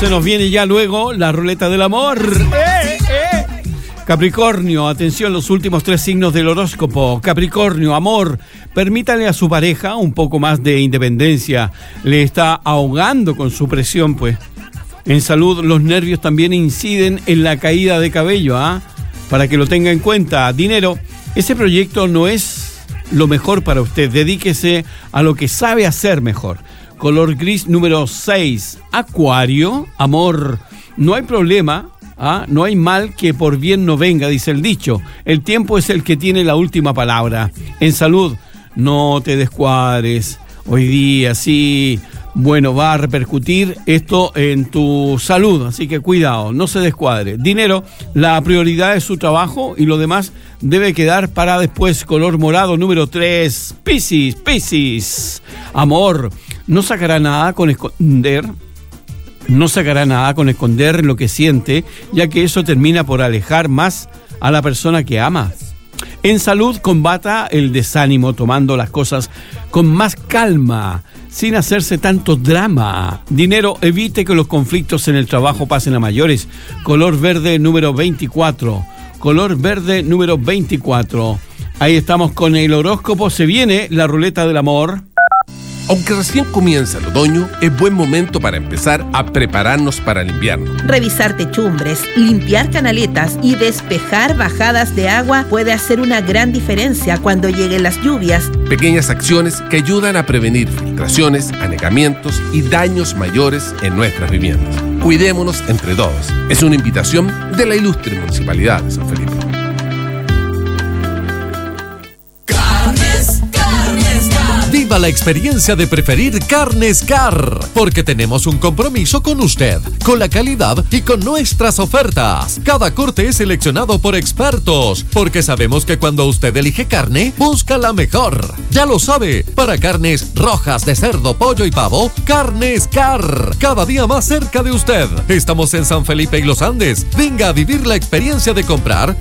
se nos viene ya luego la ruleta del amor. Capricornio, atención, los últimos 3 signos del horóscopo. Capricornio, amor, permítale a su pareja un poco más de independencia. Le está ahogando con su presión, pues. En salud, los nervios también inciden en la caída de cabello, para que lo tenga en cuenta. Dinero, ese proyecto no es lo mejor para usted. Dedíquese a lo que sabe hacer mejor. Color gris número 6. Acuario, amor, no hay problema, no hay mal que por bien no venga, dice el dicho. El tiempo es el que tiene la última palabra. En salud, no te descuadres. Hoy día sí, bueno, va a repercutir esto en tu salud, así que cuidado, no se descuadre. Dinero, la prioridad es su trabajo y lo demás debe quedar para después. Color morado número 3. Piscis. Amor, no sacará nada con esconder lo que siente, ya que eso termina por alejar más a la persona que ama. En salud, combata el desánimo tomando las cosas con más calma, sin hacerse tanto drama. Dinero, evite que los conflictos en el trabajo pasen a mayores. Color verde número 24. Ahí estamos con el horóscopo. Se viene la ruleta del amor. Aunque recién comienza el otoño, es buen momento para empezar a prepararnos para el invierno. Revisar techumbres, limpiar canaletas y despejar bajadas de agua puede hacer una gran diferencia cuando lleguen las lluvias. Pequeñas acciones que ayudan a prevenir filtraciones, anegamientos y daños mayores en nuestras viviendas. Cuidémonos entre todos. Es una invitación de la ilustre Municipalidad de San Felipe. Viva la experiencia de preferir Carnes Car, porque tenemos un compromiso con usted, con la calidad y con nuestras ofertas. Cada corte es seleccionado por expertos, porque sabemos que cuando usted elige carne, busca la mejor. Ya lo sabe, para carnes rojas de cerdo, pollo y pavo, Carnes Car, cada día más cerca de usted. Estamos en San Felipe y Los Andes. Venga a vivir la experiencia de comprar